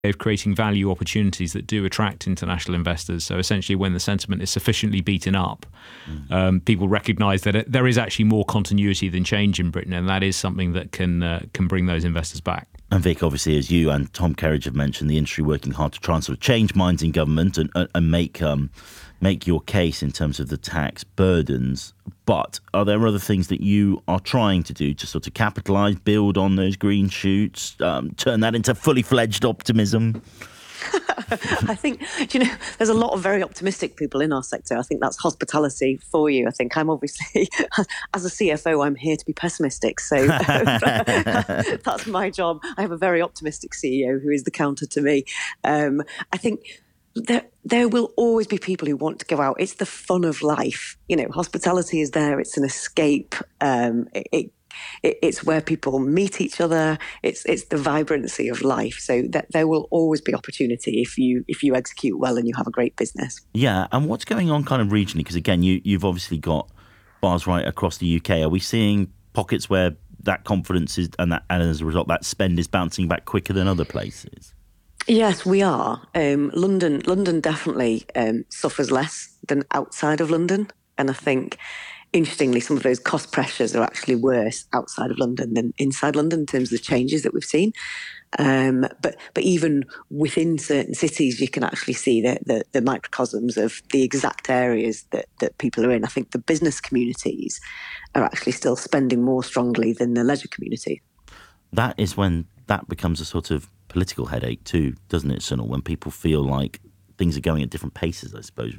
of creating value opportunities that do attract international investors. So essentially, when the sentiment is sufficiently beaten up, people recognise that there is actually more continuity than change in Britain, and that is something that can bring those investors back. And Vic, obviously, as you and Tom Kerridge have mentioned, the industry working hard to try and sort of change minds in government and make your case in terms of the tax burdens. But are there other things that you are trying to do to sort of capitalise, build on those green shoots, turn that into fully fledged optimism? I think, there's a lot of very optimistic people in our sector. I think that's hospitality for you. I think I'm obviously, as a CFO, I'm here to be pessimistic. So that's my job. I have a very optimistic CEO who is the counter to me. I think there will always be people who want to go out. It's the fun of life. Hospitality is there. It's an escape. It's where people meet each other. It's the vibrancy of life. So that there will always be opportunity if you execute well and you have a great business. Yeah, and what's going on kind of regionally? Because again, you've obviously got bars right across the UK. Are we seeing pockets where that confidence is and as a result that spend is bouncing back quicker than other places? Yes, we are. London definitely suffers less than outside of London, and I think, interestingly, some of those cost pressures are actually worse outside of London than inside London in terms of the changes that we've seen. But even within certain cities, you can actually see the microcosms of the exact areas that people are in. I think the business communities are actually still spending more strongly than the leisure community. That is when that becomes a sort of political headache too, doesn't it, Sunil? When people feel like things are going at different paces, I suppose,